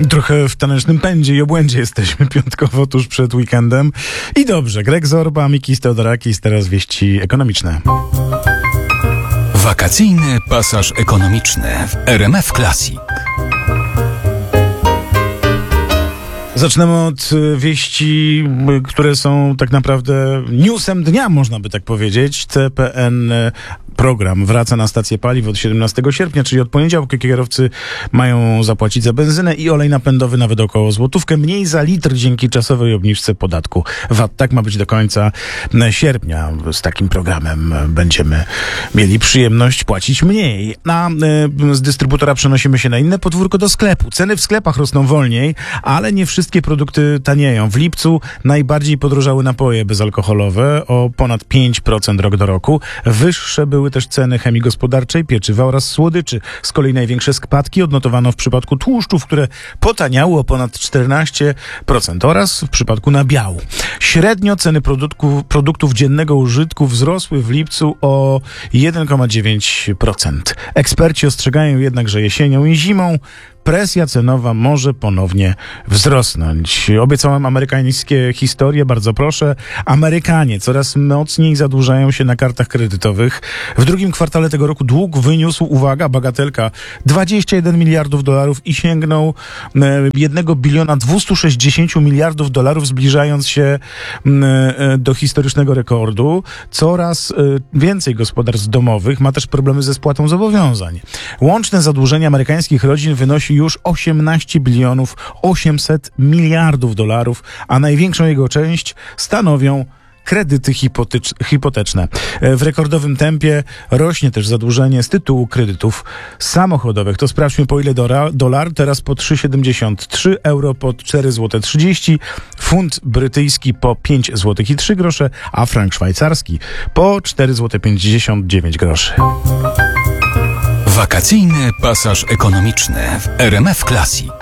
Trochę w tanecznym pędzie i obłędzie jesteśmy piątkowo tuż przed weekendem. I dobrze, Greg Zorba, Mikis Theodorakis, teraz wieści ekonomiczne. Wakacyjny pasaż ekonomiczny w RMF Classic. Zaczynamy od wieści, które są tak naprawdę newsem dnia, można by tak powiedzieć. CPN program wraca na stację paliw od 17 sierpnia, czyli od poniedziałku kierowcy mają zapłacić za benzynę i olej napędowy nawet około złotówkę mniej za litr dzięki czasowej obniżce podatku VAT. Tak ma być do końca sierpnia. Z takim programem będziemy mieli przyjemność płacić mniej. Z dystrybutora przenosimy się na inne podwórko, do sklepu. Ceny w sklepach rosną wolniej, ale nie wszystkie produkty tanieją. W lipcu najbardziej podrożały napoje bezalkoholowe o ponad 5% rok do roku. Wyższe były też ceny chemii gospodarczej, pieczywa oraz słodyczy. Z kolei największe spadki odnotowano w przypadku tłuszczów, które potaniały o ponad 14% oraz w przypadku nabiału. Średnio ceny produktów dziennego użytku wzrosły w lipcu o 1,9%. Eksperci ostrzegają jednak, że jesienią i zimą presja cenowa może ponownie wzrosnąć. Obiecałem amerykańskie historie, bardzo proszę. Amerykanie coraz mocniej zadłużają się na kartach kredytowych. W drugim kwartale tego roku dług wyniósł, uwaga, bagatelka, $21 miliardów i sięgnął 1,260 biliona dolarów, zbliżając się do historycznego rekordu. Coraz więcej gospodarstw domowych ma też problemy ze spłatą zobowiązań. Łączne zadłużenie amerykańskich rodzin wynosi już 18 bilionów 800 miliardów dolarów, a największą jego część stanowią kredyty hipoteczne. W rekordowym tempie rośnie też zadłużenie z tytułu kredytów samochodowych. To sprawdźmy, po ile dolar. Teraz po 3,73, euro po 4,30 zł, funt brytyjski po 5,03 zł, a frank szwajcarski po 4,59 zł. Wakacyjny pasaż ekonomiczny w RMF Classic.